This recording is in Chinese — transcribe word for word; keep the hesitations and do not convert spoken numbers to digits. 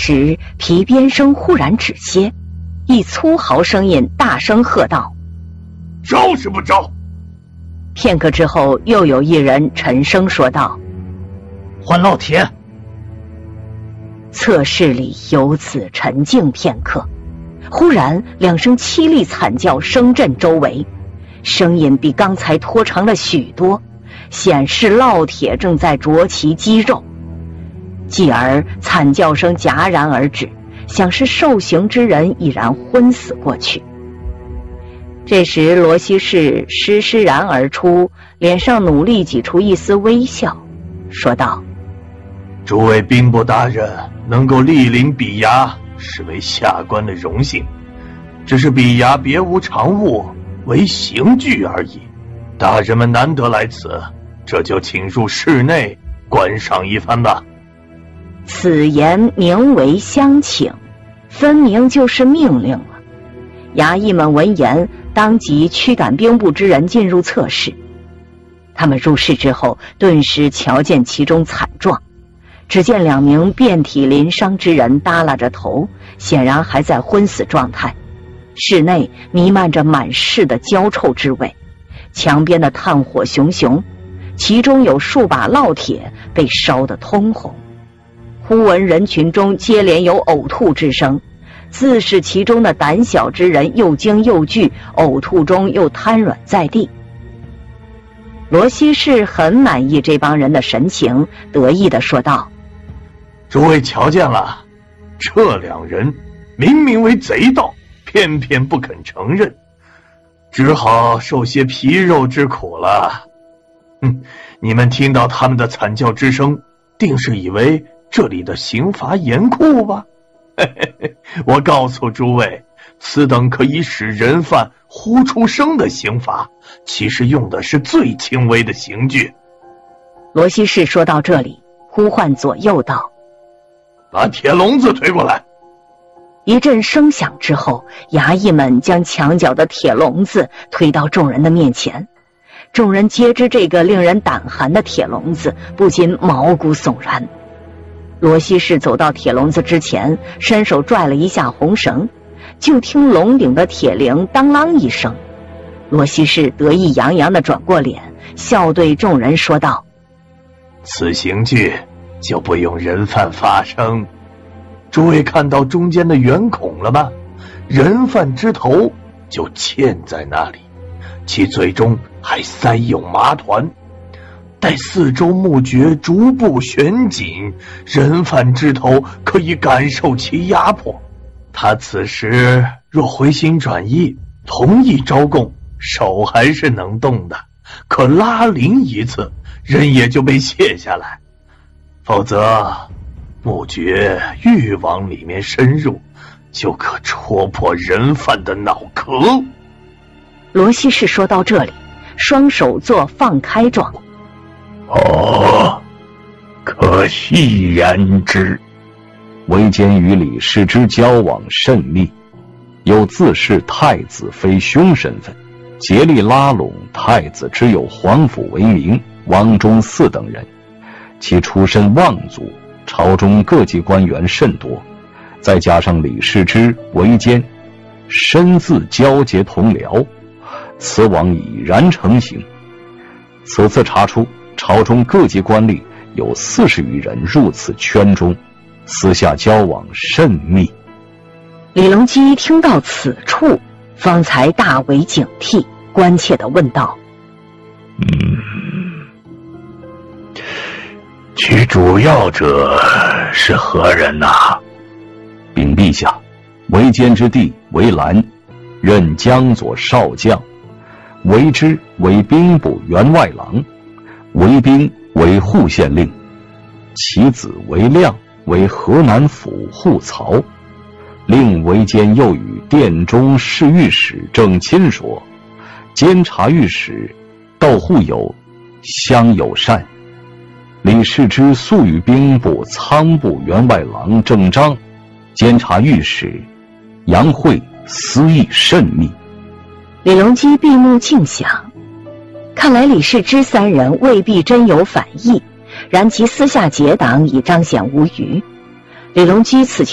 时，皮鞭声忽然止歇，一粗豪声音大声喝道： 招是不招？ 片刻之后，又有一人沉声说道： 换烙铁。 侧室里由此沉静片刻，忽然两声凄厉惨叫声震周围，声音比刚才拖长了许多，显示烙铁正在啄其肌肉。继而惨叫声戛然而止，像是受刑之人已然昏死过去。这时罗西士施施然而出，脸上努力挤出一丝微笑，说道： 诸位兵部大人能够莅临比衙，是为下官的荣幸，只是比衙别无常物，为刑具而已。大人们难得来此，这就请入室内观赏一番吧。 此言名为相请，分明就是命令了。衙役们闻言，当即驱赶兵部之人进入侧室。他们入室之后，顿时瞧见其中惨状。只见两名遍体鳞伤之人耷拉着头，显然还在昏死状态。室内弥漫着满室的焦臭之味，墙边的炭火熊熊，其中有数把烙铁被烧得通红。忽闻人群中接连有呕吐之声，自是其中的胆小之人又惊又惧，呕吐中又瘫软在地。罗西士很满意这帮人的神情，得意地说道： 诸位瞧见了，这两人明明为贼盗，偏偏不肯承认，只好受些皮肉之苦了。哼，你们听到他们的惨叫之声，定是以为这里的刑罚严酷吧？嘿嘿嘿，我告诉诸位，此等可以使人犯呼出声的刑罚，其实用的是最轻微的刑具。 罗西士说到这里，呼唤左右道： 把铁笼子推过来。 一阵声响之后，衙役们将墙角的铁笼子推到众人的面前。众人皆知这个令人胆寒的铁笼子，不禁毛骨悚然。罗西士走到铁笼子之前，伸手拽了一下红绳，就听笼顶的铁铃当啷一声。罗西士得意洋洋地转过脸，笑对众人说道： 此刑具就不用人犯发声。诸位看到中间的圆孔了吗？人犯之头就嵌在那里，其嘴中还塞有麻团，待四周木橛逐步旋紧，人犯之头可以感受其压迫。他此时若回心转意，同意招供，手还是能动的，可拉铃一次，人也就被卸下来。否则木橛愈往里面深入，就可戳破人犯的脑壳。 罗西士说到这里，双手做放开状。 哦，可惜言之。韦坚与李世之交往甚密，又自视太子妃兄身份，竭力拉拢太子之友皇甫为明、王忠嗣等人。其出身望族，朝中各级官员甚多，再加上李世之、韦坚身自交结同僚，此网已然成型。此次查出，朝中各级官吏有四十余人入此圈中，私下交往甚密。 李隆基听到此处，方才大为警惕，关切地问道： 嗯，其主要者是何人呐、啊？禀陛下，韦坚之弟韦兰，任江左少将，韦之为兵部员外郎，韦兵为户县令，其子韦亮为河南府户曹。令韦坚又与殿中侍御史郑钦说，监察御史窦护友相友善。李世之素与兵部仓部员外郎郑章、监察御史杨惠私议甚密。 李隆基闭目静想，看来李世之三人未必真有反意，然其私下结党已彰显无余。李隆基此前